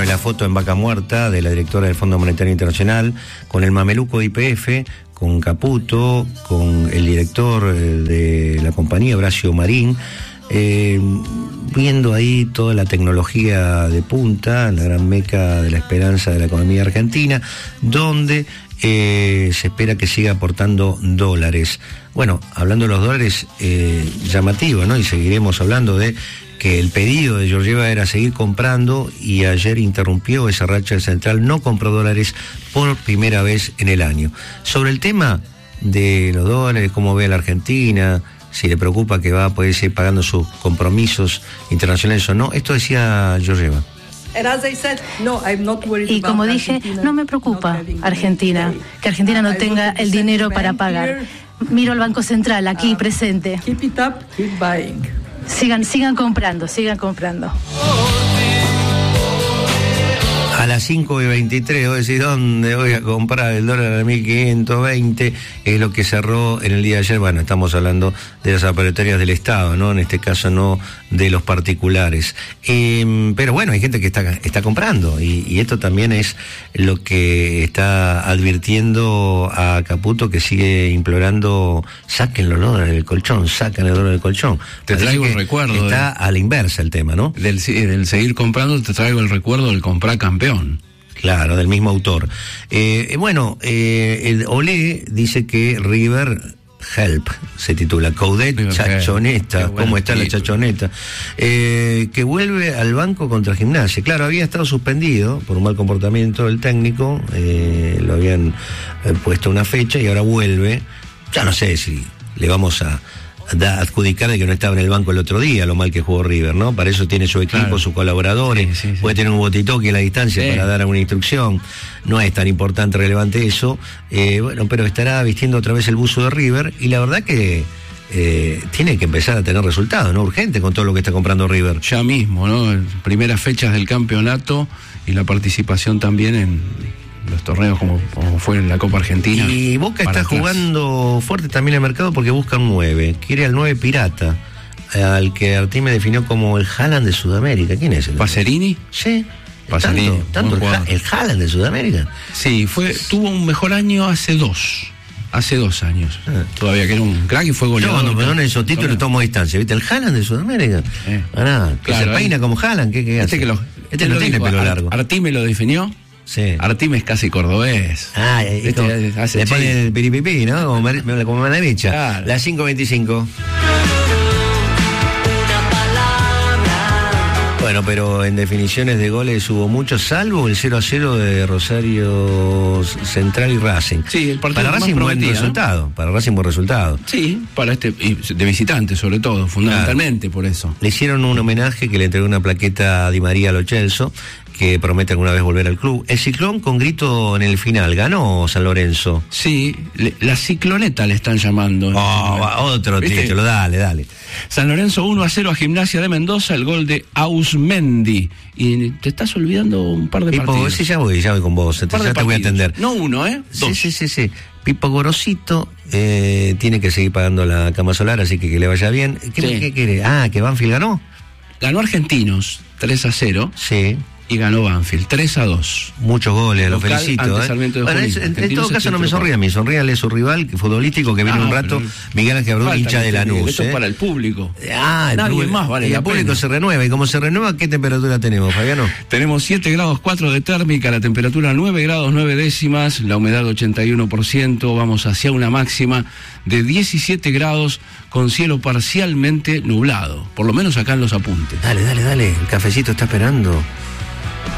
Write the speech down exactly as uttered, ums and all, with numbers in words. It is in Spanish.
la foto en vaca muerta de la directora del Fondo Monetario Internacional, con el mameluco de Y P F, con Caputo, con el director de la compañía, Horacio Marín, eh, viendo ahí toda la tecnología de punta, la gran meca de la esperanza de la economía argentina, donde eh, se espera que siga aportando dólares. Bueno, hablando de los dólares, eh, llamativo, ¿no? Y seguiremos hablando de que el pedido de Georgieva era seguir comprando, y ayer interrumpió esa racha del central, no compró dólares por primera vez en el año. Sobre el tema de los dólares, cómo ve a la Argentina, si le preocupa que va a poder seguir pagando sus compromisos internacionales o no, esto decía Georgieva. Y como dije, no me preocupa Argentina, que Argentina no tenga el dinero para pagar. Miro al Banco Central aquí presente. Sigan, sigan comprando, sigan comprando. A las cinco y veintitrés, voy a decir, ¿dónde voy a comprar el dólar a mil quinientos veinte? Es lo que cerró en el día de ayer. Bueno, estamos hablando de las operatorias del Estado, ¿no? En este caso no de los particulares. Eh, pero bueno, hay gente que está, está comprando, y, y esto también es lo que está advirtiendo a Caputo, que sigue implorando, saquen los dólares del colchón, saquen el dólar del colchón. Te Así traigo un recuerdo. Está de, a la inversa el tema, ¿no? Del, del seguir comprando, te traigo el recuerdo del comprar campeón. Claro, del mismo autor. Eh, bueno, eh, el Olé dice que River Help, se titula, Coudet Chachoneta, bueno, ¿cómo está título. La Chachoneta? Eh, que vuelve al banco contra Gimnasia. Claro, había estado suspendido por un mal comportamiento del técnico, eh, lo habían eh, puesto una fecha y ahora vuelve. Ya no sé si le vamos a da adjudicar de que no estaba en el banco el otro día, lo mal que jugó River, ¿no? Para eso tiene su equipo, claro, sus colaboradores, sí, sí, sí. Puede tener un botitoque a la distancia, sí, para dar alguna instrucción. No es tan importante, relevante eso. Eh, bueno, pero estará vistiendo otra vez el buzo de River, y la verdad que eh, tiene que empezar a tener resultados, ¿no? Urgente con todo lo que está comprando River. Ya mismo, ¿no? Primeras fechas del campeonato y la participación también en los torneos como, como fue en la Copa Argentina. Y Boca está jugando fuerte también el mercado porque busca un nueve. Quiere al nueve pirata, al que Artime definió como el Haaland de Sudamérica. ¿Quién es? ¿Pacerini? Sí. Pacerini. ¿Tanto, tanto el, el Haaland de Sudamérica? Sí, fue, tuvo un mejor año hace dos. Hace dos años. Ah. Todavía que era un crack y fue goleador. Yo cuando me dan esos títulos tomo distancia. ¿Viste? El Haaland de Sudamérica. Eh. Ah, nada. Que claro, se peina eh. como Haaland. ¿Qué, qué hace? Este, que lo, este no tiene pelo largo. Artime lo definió. Sí. Artime es casi cordobés. Ah, este, como, le ponen el piripipí, ¿no? Como, como Manavicha. Claro. Las cinco veinticinco. Bueno, pero en definiciones de goles hubo muchos, salvo el cero a cero de Rosario Central y Racing. Sí, el partido para Racing buen resultado, ¿no? Para Racing buen resultado. Sí, para este, de visitante sobre todo, fundamentalmente, claro, por eso. Le hicieron un homenaje que le entregó una plaqueta a Di María Lo Celso, que promete alguna vez volver al club. El Ciclón con grito en el final, ¿ganó San Lorenzo? Sí, le, la cicloneta le están llamando. Oh, otro título, dale, dale. San Lorenzo uno a cero a Gimnasia de Mendoza, el gol de Ausmendi. Y te estás olvidando un par de Pipo, partidos. Sí, ya voy, ya voy con vos, ya te voy a atender. No uno, ¿eh? Dos. Sí, sí, sí, sí. Pipo Gorosito eh, tiene que seguir pagando la cama solar, así que que le vaya bien. ¿Qué, sí. ¿qué quiere? Ah, que Banfield ganó. Ganó Argentinos, tres a cero. Sí. Y ganó Banfield, tres a dos. Muchos goles, lo felicito. ¿eh? Bueno, es, en, en todo caso no me sonríe a mí, sonríale a su rival futbolístico que viene no, un rato, Miguel Ángel Verdú, hincha de Lanús. Esto ¿eh? es para el público. Ah, el Nadie público, más vale y la el público pena. se renueva, y como se renueva, ¿qué temperatura tenemos, Fabiano? Tenemos siete grados cuatro de térmica, la temperatura nueve grados nueve décimas, la humedad ochenta y uno por ciento, vamos hacia una máxima de diecisiete grados con cielo parcialmente nublado, por lo menos acá en los apuntes. Dale, dale, dale, el cafecito está esperando.